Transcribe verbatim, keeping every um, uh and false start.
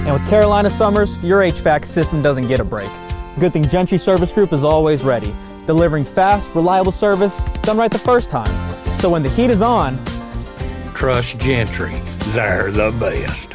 And with Carolina summers, your H V A C system doesn't get a break. Good thing Gentry Service Group is always ready, delivering fast, reliable service done right the first time. So when the heat is on, trust Gentry. They're the best.